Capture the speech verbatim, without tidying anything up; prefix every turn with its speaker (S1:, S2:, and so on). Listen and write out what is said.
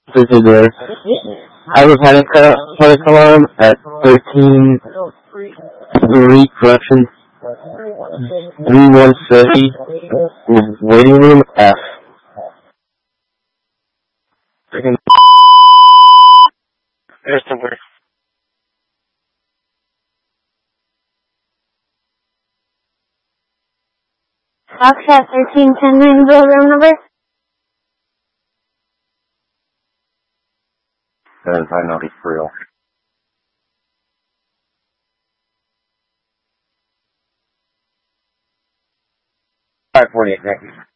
S1: This is there. I was having a panic alarm at thirteen three correction three one thirty waiting room F. Freaking there's the word.
S2: Foxtrot thirteen ten Rainbow room number?
S1: That is I know he's for real. five forty-eight, thank you.